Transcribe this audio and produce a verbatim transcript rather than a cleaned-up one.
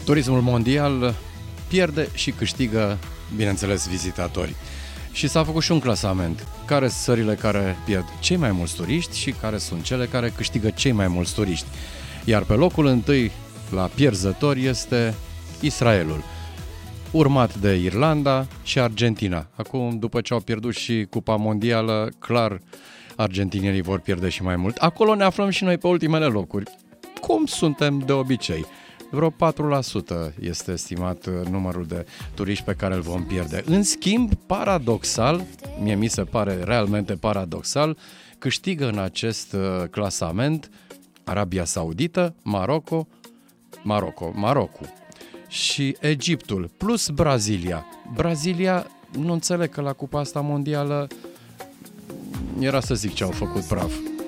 Turismul mondial pierde și câștigă, bineînțeles, vizitatori. Și s-a făcut și un clasament. Care sunt țările care pierd cei mai mulți turiști și care sunt cele care câștigă cei mai mulți turiști. Iar pe locul întâi la pierzători este Israelul, urmat de Irlanda și Argentina. Acum, după ce au pierdut și Cupa Mondială, clar, argentinienii vor pierde și mai mult. Acolo ne aflăm și noi pe ultimele locuri. Cum suntem de obicei? Vreo patru la sută este estimat numărul de turiști pe care îl vom pierde. În schimb, paradoxal, mie mi se pare realmente paradoxal, câștigă în acest clasament Arabia Saudită, Maroco, Maroco, Marocul și Egiptul, plus Brazilia. Brazilia, nu înțeleg că la Cupa asta mondială era să zic ce au făcut praf.